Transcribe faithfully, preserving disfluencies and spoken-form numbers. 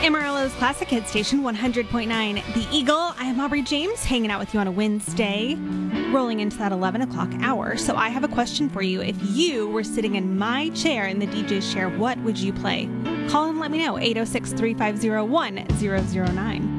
Amarillo's Classic Hit Station, one hundred point nine The Eagle. I am Aubrey James, hanging out with you on a Wednesday, rolling into that eleven o'clock hour. So I have a question for you. If you were sitting in my chair, in the D J's chair, what would you play? Call and let me know, eight oh six, three five zero, one zero zero nine.